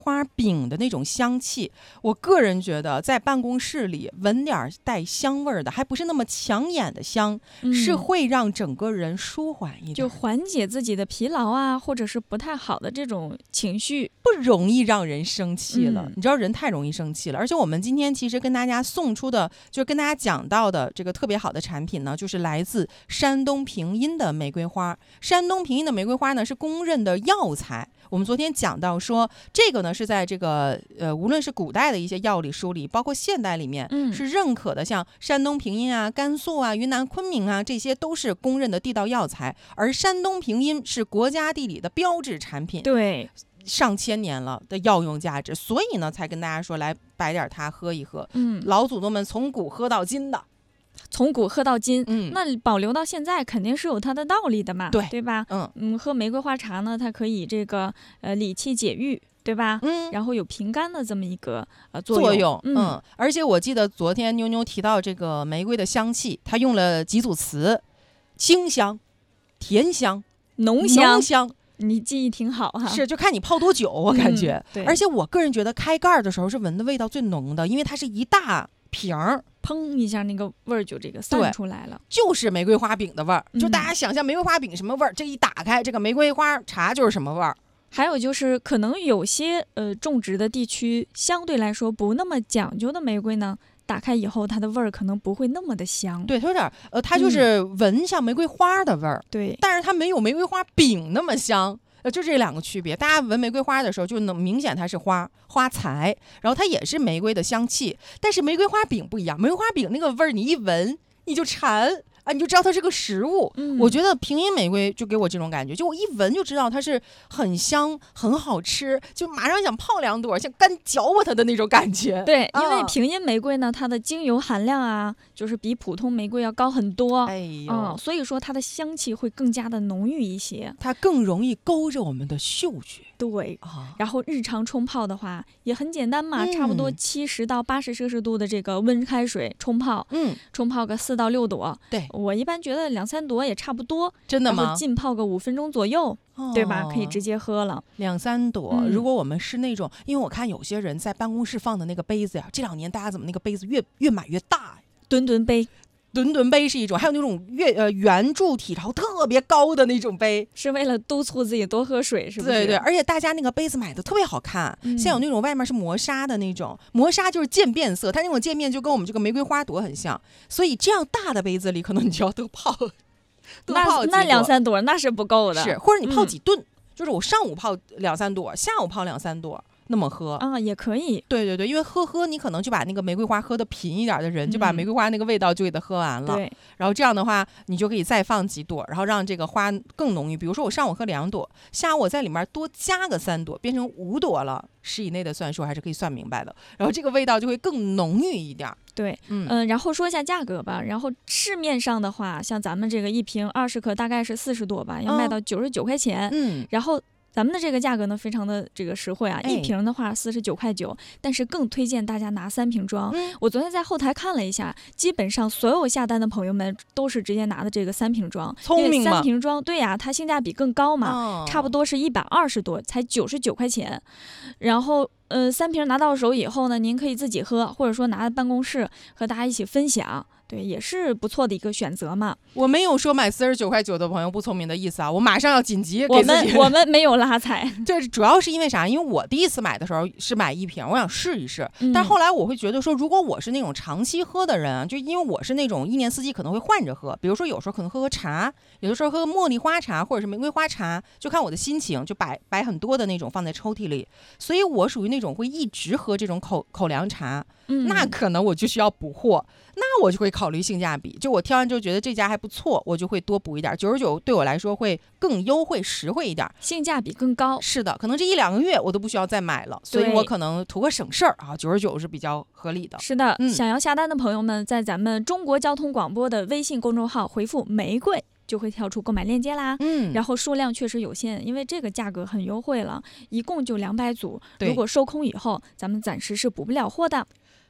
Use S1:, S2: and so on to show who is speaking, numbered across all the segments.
S1: 花饼的那种香气，我个人觉得在办公室里闻点带香味的，还不是那么抢眼的香，是会让整个人舒缓一点，
S2: 就缓解自己的疲劳啊，或者是不太好的这种情绪，
S1: 不容易让人生气了。你知道人太容易生气了，而且我们今天其实跟大家送出的，就是跟大家讲到的这个特别好的产品呢，就是来自山东平阴的玫瑰花。山东平阴的玫瑰花呢是公认的药材。我们昨天讲到说，这个呢是在这个无论是古代的一些药理书里，包括现代里面是认可的，像山东平阴啊、甘肃啊、云南昆明啊，这些都是公认的地道药材。而山东平阴是国家地理的标志产品，
S2: 对，
S1: 上千年了的药用价值，所以呢才跟大家说来摆点它喝一喝。老祖宗们从古喝到今的。
S2: 从古喝到今，那保留到现在肯定是有它的道理的嘛，对吧？喝玫瑰花茶呢，它可以这个理气解郁，对吧？然后有平肝的这么一个作用。
S1: 而且我记得昨天妞妞提到这个玫瑰的香气，它用了几组词：清香、甜香、
S2: 浓香。你记忆挺好哈，
S1: 是就看你泡多久，我感觉。而且我个人觉得开盖的时候是闻的味道最浓的，因为它是一大瓶儿。
S2: 砰一下，那个味儿就这个散出来了，
S1: 就是玫瑰花饼的味儿。就大家想象玫瑰花饼什么味儿，这一打开，这个玫瑰花茶就是什么味儿。
S2: 还有就是可能有些种植的地区相对来说不那么讲究的玫瑰呢，打开以后它的味儿可能不会那么的香。
S1: 对，它有点它就是闻像玫瑰花的味儿。
S2: 对，
S1: 但是它没有玫瑰花饼那么香。就这两个区别，大家闻玫瑰花的时候就能明显它是花材，然后它也是玫瑰的香气，但是玫瑰花饼不一样，玫瑰花饼那个味儿你一闻你就馋啊，你就知道它是个食物。我觉得平阴玫瑰就给我这种感觉，就我一闻就知道它是很香很好吃，就马上想泡2朵，像干嚼吧它的那种感觉。
S2: 对，因为平阴玫瑰呢，它的精油含量啊，就是比普通玫瑰要高很多。所以说它的香气会更加的浓郁一些，
S1: 它更容易勾着我们的嗅觉。
S2: 对，然后日常冲泡的话也很简单嘛，差不多70到80摄氏度的这个温开水冲泡，冲泡个4到6朵。
S1: 对，
S2: 我一般觉得2、3朵也差不多。
S1: 真的吗？
S2: 然后浸泡个5分钟左右，对吧？可以直接喝了。
S1: 2、3朵，如果我们是那种，因为我看有些人在办公室放的那个杯子呀，这2年大家怎么那个杯子越买越大？
S2: 吨吨杯。
S1: 吨吨杯是一种，还有那种圆柱体，然后特别高的那种杯，
S2: 是为了督促自己多喝水，是不是？
S1: 对，而且大家那个杯子买的特别好看，像有那种外面是磨砂的那种，磨砂就是渐变色，它那种渐变就跟我们这个玫瑰花朵很像，所以这样大的杯子里可能你就要多泡
S2: 那2、3朵那是不够的，
S1: 是，或者你泡几顿，就是我上午泡2、3朵，下午泡2、3朵。那么喝
S2: 也可以。
S1: 对，因为喝你可能就把那个玫瑰花喝的频一点的人，就把玫瑰花那个味道就给它喝完了。
S2: 对，
S1: 然后这样的话，你就可以再放几朵，然后让这个花更浓郁。比如说我上午喝2朵，下午我在里面多加个3朵，变成5朵了，10以内的算数还是可以算明白的。然后这个味道就会更浓郁一点。
S2: 对，然后说一下价格吧。然后市面上的话，像咱们这个一瓶20克大概是40朵吧，要卖到99块钱。然后咱们的这个价格呢，非常的这个实惠啊，一瓶的话49块9，但是更推荐大家拿3瓶装。我昨天在后台看了一下，基本上所有下单的朋友们都是直接拿的这个3瓶装，
S1: 聪明吗？
S2: 因为3瓶装，对呀，它性价比更高嘛，差不多是120多，才99块钱。然后3瓶拿到手以后呢，您可以自己喝，或者说拿在办公室和大家一起分享。对，也是不错的一个选择嘛。
S1: 我没有说买49块9的朋友不聪明的意思啊，我马上要紧急给自己。
S2: 我们没有拉踩，
S1: 这主要是因为啥？因为我第一次买的时候是买1瓶，我想试一试。但后来我会觉得说，如果我是那种长期喝的人，就因为我是那种1年4季可能会换着喝，比如说有时候可能喝茶，有的时候喝茉莉花茶或者是玫瑰花茶，就看我的心情，就摆很多的那种放在抽屉里。所以我属于那种会一直喝这种口粮茶。那可能我就需要补货，那我就会考虑性价比。就我挑完之后觉得这家还不错，我就会多补一点。99对我来说会更优惠实惠一点，
S2: 性价比更高。
S1: 是的，可能这1、2个月我都不需要再买了，所以我可能图个省事儿啊，99是比较合理的。
S2: 是的，想要下单的朋友们，在咱们中国交通广播的微信公众号回复玫瑰，就会跳出购买链接啦。然后数量确实有限，因为这个价格很优惠了，一共就200组，如果售空以后咱们暂时是补不了货的。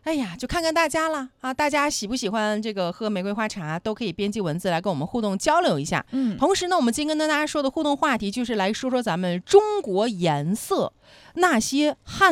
S1: 哎呀，就看看大家了啊！大家喜不喜欢这个喝玫瑰花茶，都可以编辑文字来跟我们互动交流一下。同时呢，我们今天跟大家说的互动话题就是来说说咱们中国颜色那些汉